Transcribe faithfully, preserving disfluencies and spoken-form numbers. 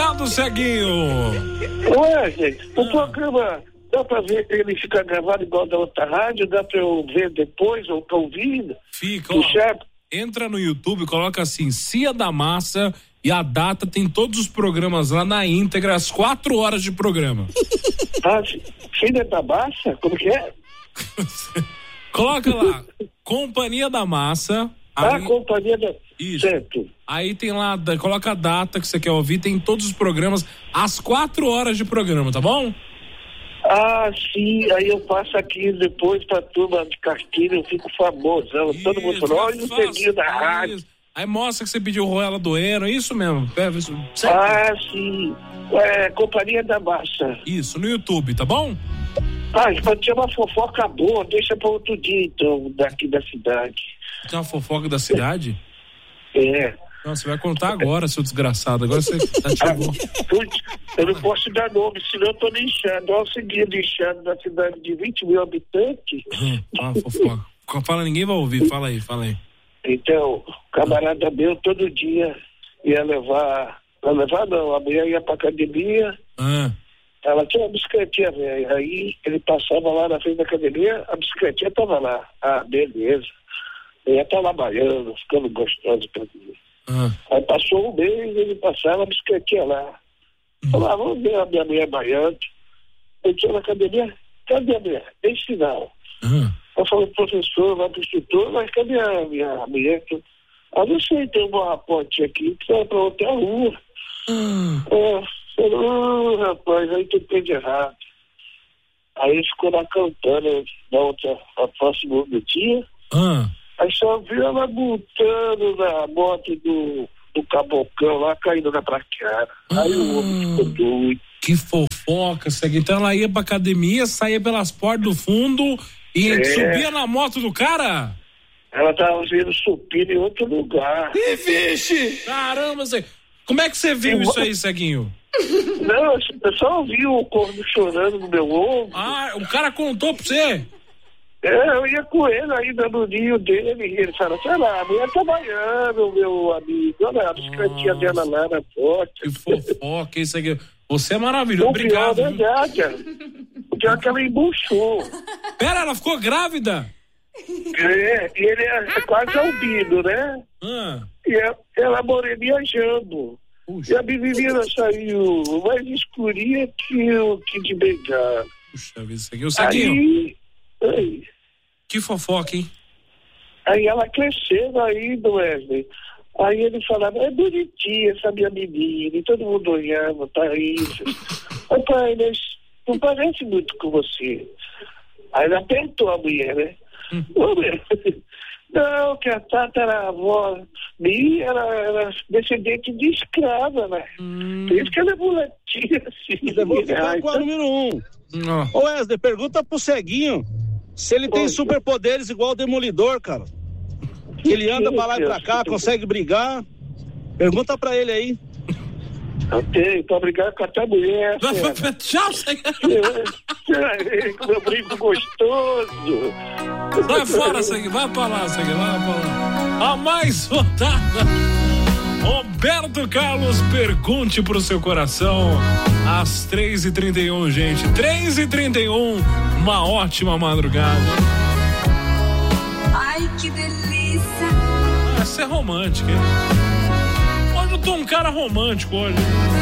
Obrigado, Ceguinho. Ué, gente, o programa dá pra ver que ele fica gravado igual da outra rádio? Dá pra eu ver depois ou tô ouvindo? Fica, ó. Entra no YouTube, coloca assim, Cia da Massa, e a data tem todos os programas lá na íntegra, as quatro horas de programa. Ah, Cia da Massa? Como que é? Coloca lá, Companhia da Massa. Ah, aí, Companhia da... Isso. Certo. Aí tem lá, coloca a data que você quer ouvir, tem todos os programas, as quatro horas de programa, tá bom? Ah, sim, aí eu passo aqui depois pra turma de Castilho, eu fico famoso. Isso, todo mundo falou, olha o Ceguinho da rádio. Aí mostra que você pediu Roela Doendo, é isso mesmo? Certo? Ah, sim. É, Companhia da Massa. Isso, no YouTube, tá bom? Ah, pode ter uma fofoca boa, deixa pra outro dia, então, daqui da cidade. Tem uma fofoca da cidade? É. Não, você vai contar agora, seu desgraçado. Agora você tá tirando. Eu não posso dar nome, senão eu tô lixando. Olha o seguinte, lixando na cidade de vinte mil habitantes. Hum, ah, fofoca. Fala, ninguém vai ouvir. Fala aí, fala aí. Então, o camarada meu todo dia ia levar. Não levar não, a mulher ia pra academia. Ah. Ela tinha uma bicicletinha, velho. Aí ele passava lá na frente da academia, a bicicletinha tava lá. Ah, beleza. Eu ia estar lá baiano, ficando gostoso pra mim. Uhum. Aí passou um mês, ele passava a bicicletinha lá. Uhum. Falava, vamos ver a minha mulher baiana. Eu tinha na academia, cadê a mulher? Tem sinal. Uhum. Eu falei, professor, vai pro instrutor, mas cadê a minha mulher? Ah, não sei, tem uma ponte aqui que vai pra outra rua. Uhum. É, falei, oh, rapaz, aí tudo tem de errado. Aí ele ficou na campana na outra, a próxima do dia. Uhum. Aí só viu ela botando na moto do, do cabocão lá, caindo na praqueira. Ah, aí o homem ficou doido. Que fofoca, segue. Então ela ia pra academia, saía pelas portas do fundo e é. subia na moto do cara? Ela tava vendo supino em outro lugar. Ih, vixe! Caramba, você... como é que você viu eu... isso aí, Ceguinho? Não, eu só ouvi o corno chorando no meu ombro. Ah, o cara contou pra você? É, eu ia com ele ainda no ninho dele, e ele falou, sei lá, a mulher tá banhando, meu amigo, olha a bicicletinha dela lá na porta. Que fofoca, isso aqui. Você é maravilhoso, obrigado. Pior, verdade, o pior é que ela embuchou. Pera, ela ficou grávida? É, e ele é quase albino, né? Ah. E ela moreninha jambo. Puxa. E a menina saiu mais escurinha que o que de bengala. Puxa vida, isso aqui. O Ceguinho. Aí, que fofoca, hein? Aí ela crescendo aí, do Wesley. Aí ele falava, é bonitinha essa minha menina, e todo mundo olhava, tá isso. Ô pai, mas não parece muito com você. Aí ele apertou a mulher, né? Hum. Não, que a tataravó minha era, era descendente de escrava, né? Hum. Por isso que ela é moletinha assim. Eu vou ficar com a número um. Ô Wesley, pergunta pro Ceguinho se ele tem superpoderes igual o Demolidor, cara. Que ele anda pra lá e pra cá, consegue brigar. Pergunta pra ele aí. Eu tenho, pra brigar com a tua mulher. Tchau, Ceguinho. Como eu brinco gostoso. Vai fora, Ceguinho, vai pra lá, Ceguinho, vai pra lá. A mais votada, Roberto Carlos, pergunte pro seu coração, às três e trinta e um, gente, três e trinta e um, uma ótima madrugada. Ai, que delícia. Essa é romântica, hein? Hoje eu tô um cara romântico hoje.